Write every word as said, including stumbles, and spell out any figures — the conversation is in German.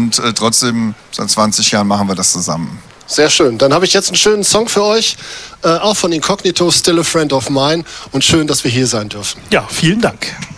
und äh, trotzdem seit zwanzig Jahren machen wir das zusammen. Sehr schön. Dann habe ich jetzt einen schönen Song für euch, äh, auch von Incognito, Still a Friend of Mine. Und schön, dass wir hier sein dürfen. Ja, vielen Dank.